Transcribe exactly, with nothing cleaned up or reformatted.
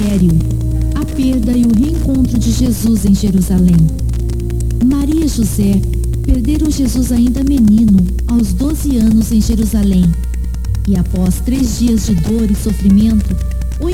mistério: a perda e o reencontro de Jesus em Jerusalém. Maria e José perderam Jesus ainda menino, aos doze anos, em Jerusalém. E após três dias de dor e sofrimento,